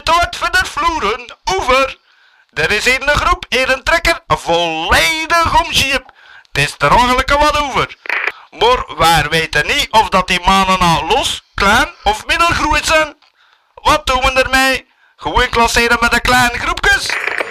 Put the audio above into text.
je te wat voor de vloeren? Over. Er is hier een groep, hier een trekker, volledig omschip. Het is er eigenlijk wat over. Maar wij weten niet of dat die mannen nou los, klein of middelgroot zijn. Wat doen we ermee? Gewoon klasseren met de kleine groepjes?